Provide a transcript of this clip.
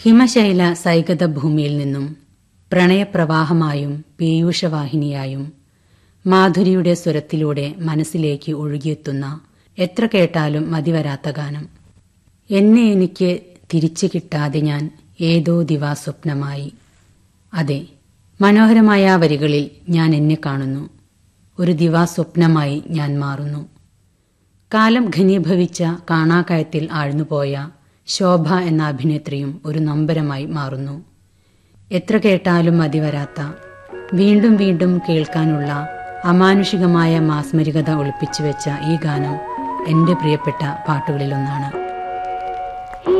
ഹിമശൈല സൈകത ഭൂമിയിൽ നിന്നും പ്രണയപ്രവാഹമായും പീയൂഷവാഹിനിയായും മാധുരിയുടെ സ്വരത്തിലൂടെ മനസ്സിലേക്ക് ഒഴുകിയെത്തുന്ന എത്ര കേട്ടാലും മതിവരാത്ത ഗാനം. എന്നെ എനിക്ക് തിരിച്ചു കിട്ടാതെ ഞാൻ ഏതോ ദിവാസ്വപ്നമായി. അതെ, മനോഹരമായ ആ വരികളിൽ ഞാൻ എന്നെ കാണുന്നു. ഒരു ദിവാസ്വപ്നമായി ഞാൻ മാറുന്നു. കാലം ഘനീഭവിച്ച കാണാക്കയത്തിൽ ആഴ്ന്നുപോയ ശോഭ എന്ന അഭിനേത്രിയും ഒരു നൊമ്പരമായി മാറുന്നു. എത്ര കേട്ടാലും മതിവരാത്ത, വീണ്ടും വീണ്ടും കേൾക്കാനുള്ള അമാനുഷികമായ മാസ്മരികത ഒളിപ്പിച്ചു വെച്ച ഈ ഗാനം എന്റെ പ്രിയപ്പെട്ട പാട്ടുകളിലൊന്നാണ്.